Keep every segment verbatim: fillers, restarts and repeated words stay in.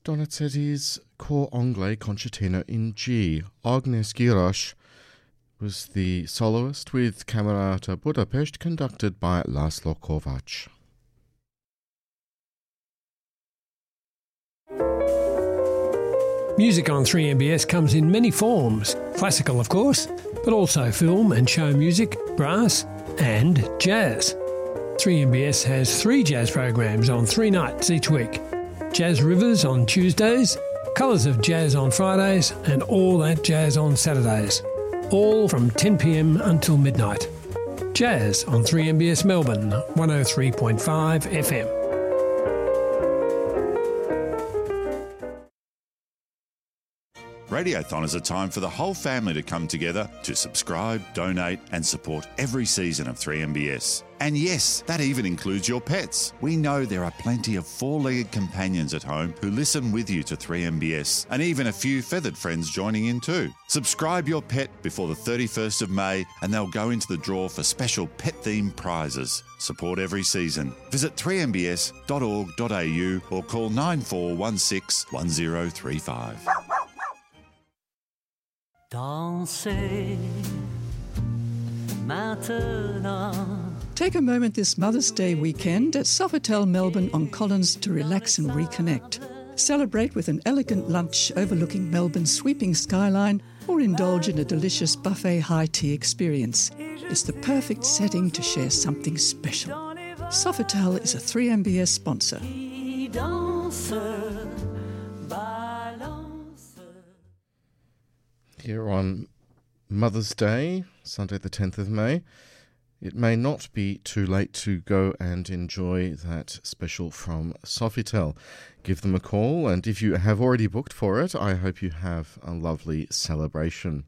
Donizetti's Cor Anglais Concertina in G. Agnes Girosch was the soloist, with Camerata Budapest conducted by Laszlo Kovács. Music on three M B S comes in many forms. Classical, of course, but also film and show music, brass and jazz. three M B S has three jazz programs on three nights each week. Jazz Rivers on Tuesdays, Colours of Jazz on Fridays and All That Jazz on Saturdays. All from ten p m until midnight. Jazz on three M B S Melbourne, one oh three point five F M. Radiothon is a time for the whole family to come together to subscribe, donate and support every season of three M B S. And yes, that even includes your pets. We know there are plenty of four-legged companions at home who listen with you to three M B S, and even a few feathered friends joining in too. Subscribe your pet before the thirty-first of May and they'll go into the draw for special pet-themed prizes. Support every season. Visit three m b s dot org dot a u or call nine four one six one zero three five. Dansez maintenant. Take a moment this Mother's Day weekend at Sofitel Melbourne on Collins to relax and reconnect. Celebrate with an elegant lunch overlooking Melbourne's sweeping skyline, or indulge in a delicious buffet high tea experience. It's the perfect setting to share something special. Sofitel is a three M B S sponsor. Here on Mother's Day, Sunday the tenth of May, it may not be too late to go and enjoy that special from Sofitel. Give them a call, and if you have already booked for it, I hope you have a lovely celebration.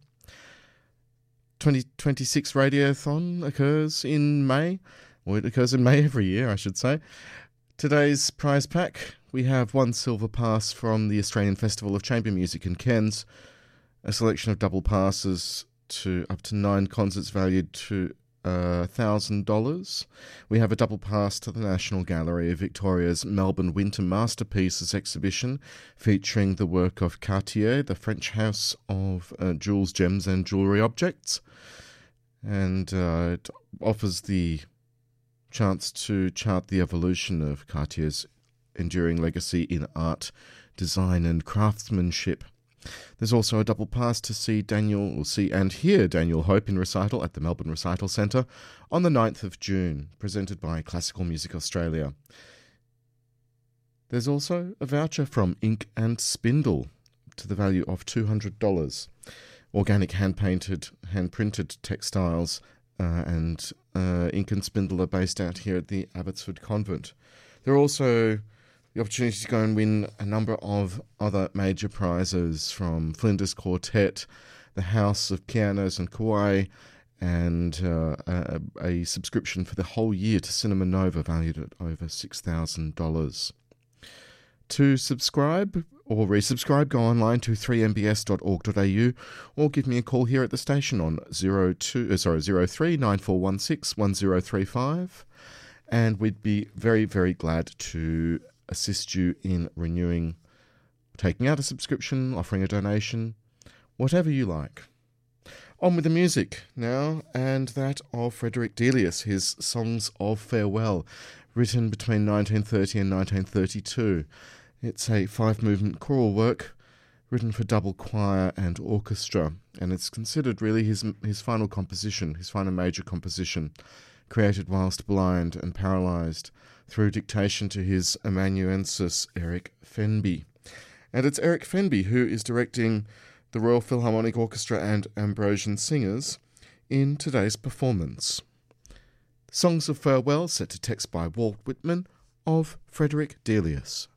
twenty twenty-six Radiothon occurs in May, or it occurs in May every year, I should say. Today's prize pack, we have one silver pass from the Australian Festival of Chamber Music in Cairns, a selection of double passes to up to nine concerts valued to uh, one thousand dollars. We have a double pass to the National Gallery of Victoria's Melbourne Winter Masterpieces exhibition, featuring the work of Cartier, the French house of uh, jewels, gems and jewellery objects. And uh, it offers the chance to chart the evolution of Cartier's enduring legacy in art, design and craftsmanship. There's also a double pass to see Daniel, or see and hear Daniel Hope in recital at the Melbourne Recital Centre on the ninth of June, presented by Classical Music Australia. There's also a voucher from Ink and Spindle to the value of two hundred dollars. Organic hand-painted, hand-printed textiles uh, and uh, Ink and Spindle are based out here at the Abbotsford Convent. There are also the opportunity to go and win a number of other major prizes from Flinders Quartet, the House of Pianos and Kauai, and uh, a, a subscription for the whole year to Cinema Nova valued at over six thousand dollars. To subscribe or resubscribe, go online to three m b s dot org dot a u or give me a call here at the station on zero two, uh, sorry, zero three nine four one six one zero three five, and we'd be very, very glad to assist you in renewing, taking out a subscription, offering a donation, whatever you like. On with the music now, and that of Frederick Delius, his Songs of Farewell, written between nineteen thirty and nineteen thirty-two. It's a five-movement choral work written for double choir and orchestra, and it's considered really his his final composition, his final major composition, created whilst blind and paralysed, through dictation to his amanuensis Eric Fenby. And it's Eric Fenby who is directing the Royal Philharmonic Orchestra and Ambrosian Singers in today's performance. Songs of Farewell, set to text by Walt Whitman, of Frederick Delius.